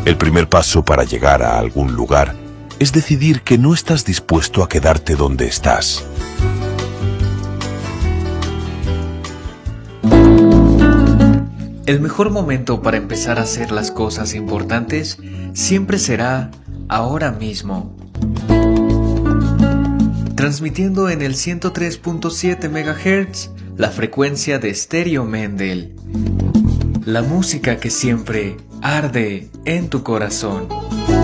El primer paso para llegar a algún lugar es decidir que no estás dispuesto a quedarte donde estás. El mejor momento para empezar a hacer las cosas importantes siempre será ahora mismo. Transmitiendo en el 103.7 MHz, la frecuencia de Stereo Mendel. La música que siempre arde en tu corazón.